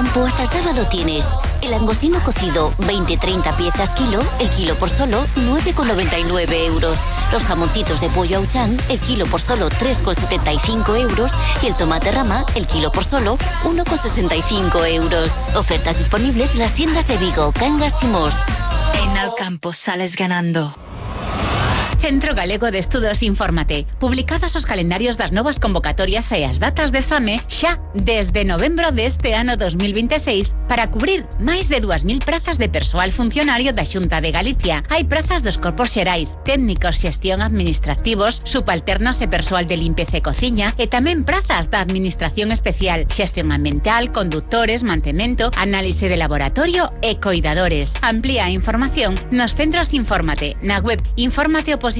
Campo hasta el sábado tienes el langostino cocido 20-30 piezas kilo, el kilo por solo 9,99 euros. Los jamoncitos de pollo Auchan, el kilo por solo 3,75 euros. Y el tomate rama, el kilo por solo 1,65 euros. Ofertas disponibles en las tiendas de Vigo, Cangas y Mos. En Alcampo sales ganando. Centro Galego de Estudos Infórmate. Publicados os calendarios das novas convocatorias e as datas de exame xa desde novembro deste ano 2026 para cubrir máis de 2.000 prazas de persoal funcionario da Xunta de Galicia. Hai prazas dos corpos xerais, técnicos, xestión administrativos, subalternos e persoal de limpeza e cociña e tamén prazas da Administración Especial, xestión ambiental, conductores, mantemento, análise de laboratorio e coidadores. Amplía a información nos centros Infórmate, na web informateoposiciones.es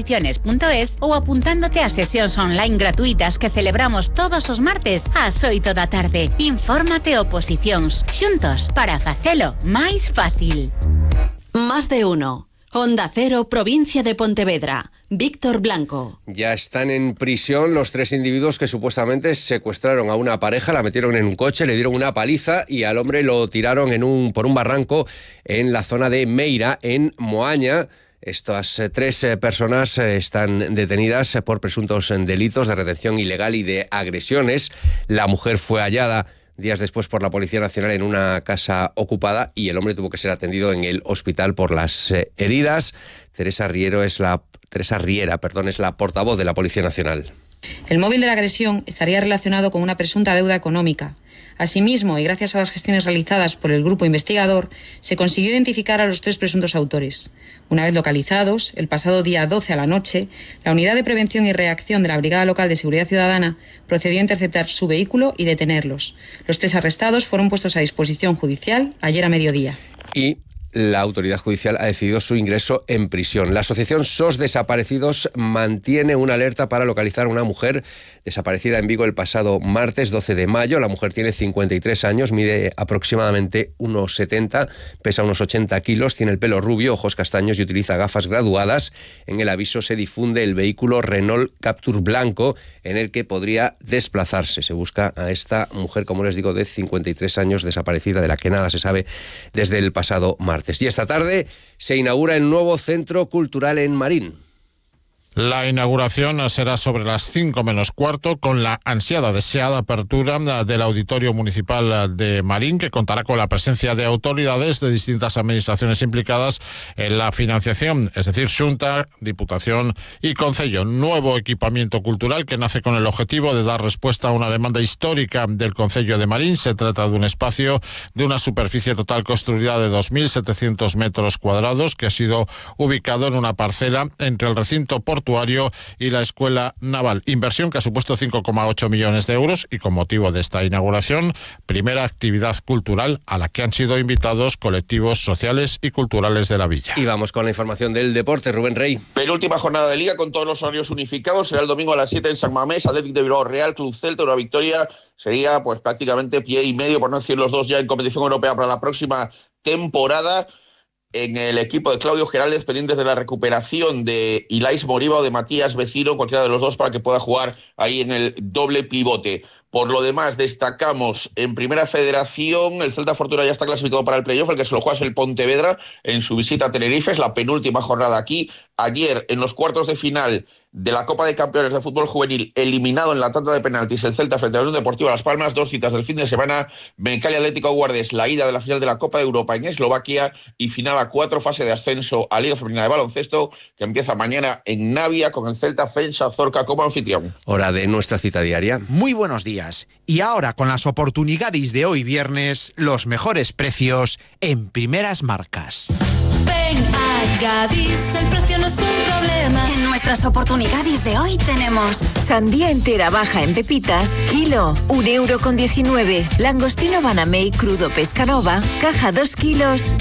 ou apuntándote a sesións online gratuitas que celebramos todos os martes ás 8 da tarde. Infórmate Oposicións, xuntos para facelo máis fácil. Más de uno. Onda Cero, provincia de Pontevedra. Víctor Blanco. Ya están en prisión los 3 individuos que supuestamente secuestraron a una pareja, la metieron en un coche, le dieron una paliza y al hombre lo tiraron por un barranco en la zona de Meira, en Moaña. Estas 3 personas están detenidas por presuntos delitos de retención ilegal y de agresiones. La mujer fue hallada días después por la Policía Nacional en una casa ocupada y el hombre tuvo que ser atendido en el hospital por las heridas. Teresa Riera es la portavoz de la Policía Nacional. El móvil de la agresión estaría relacionado con una presunta deuda económica. Asimismo, y gracias a las gestiones realizadas por el grupo investigador, se consiguió identificar a los 3 presuntos autores. Una vez localizados, el pasado día 12 a la noche, la Unidad de Prevención y Reacción de la Brigada Local de Seguridad Ciudadana procedió a interceptar su vehículo y detenerlos. Los 3 arrestados fueron puestos a disposición judicial ayer a mediodía. Y la autoridad judicial ha decidido su ingreso en prisión. La asociación SOS Desaparecidos mantiene una alerta para localizar a una mujer desaparecida en Vigo el pasado martes 12 de mayo. La mujer tiene 53 años, mide aproximadamente unos 70, pesa unos 80 kilos, tiene el pelo rubio, ojos castaños y utiliza gafas graduadas. En el aviso se difunde el vehículo Renault Captur blanco en el que podría desplazarse. Se busca a esta mujer, como les digo, de 53 años desaparecida, de la que nada se sabe desde el pasado martes. Y esta tarde se inaugura el nuevo Centro Cultural en Marín. La inauguración será sobre las 5 menos cuarto con la ansiada, deseada apertura del Auditorio Municipal de Marín, que contará con la presencia de autoridades de distintas administraciones implicadas en la financiación, es decir, Xunta, Diputación y Concello. Nuevo equipamiento cultural que nace con el objetivo de dar respuesta a una demanda histórica del Concello de Marín. Se trata de un espacio de una superficie total construida de 2.700 metros cuadrados que ha sido ubicado en una parcela entre el recinto portuario y la Escuela Naval. Inversión que ha supuesto 5,8 millones de euros y con motivo de esta inauguración, primera actividad cultural a la que han sido invitados colectivos sociales y culturales de la villa. Y vamos con la información del deporte. Rubén Rey. Penúltima jornada de Liga con todos los horarios unificados. Será el domingo a las 7 en San Mamés, Atlético de Bilbao, Real Club Celta. Una victoria sería pues prácticamente pie y medio, por no decir los dos, ya en competición europea para la próxima temporada. En el equipo de Claudio Geraldez, pendientes de la recuperación de Ilais Moriba o de Matías Vecino, cualquiera de los dos, para que pueda jugar ahí en el doble pivote. Por lo demás, destacamos en Primera Federación, el Celta Fortuna ya está clasificado para el playoff, el que se lo juega es el Pontevedra en su visita a Tenerife, es la penúltima jornada aquí. Ayer, en los cuartos de final de la Copa de Campeones de Fútbol Juvenil, eliminado en la tanda de penaltis el Celta frente a la Unión Deportiva Las Palmas. 2 citas del fin de semana: Benicali Atlético Guardes, la ida de la final de la Copa de Europa en Eslovaquia, y final a 4, fase de ascenso a Liga Femenina de Baloncesto, que empieza mañana en Navia con el Celta Fensa Zorca como anfitrión. Hora de nuestra cita diaria. Muy buenos días. Y ahora, con las oportunidades de hoy viernes, los mejores precios en primeras marcas. Ven a Gadis, el precio no es un problema. En nuestras oportunidades de hoy tenemos sandía entera baja en pepitas, kilo, 1,19 €. Langostino Banamey crudo Pescanova, caja 2 kilos,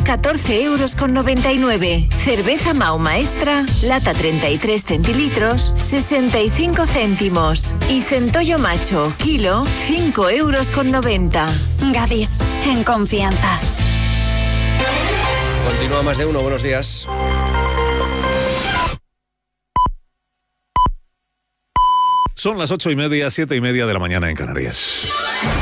14,99 €. Cerveza Mau Maestra, lata 33 centilitros, 65 céntimos. Y centollo macho, kilo, 5,90 €. Gadis, en confianza. Continúa Más de Uno, buenos días. Son las 8:30, 7:30 de la mañana en Canarias.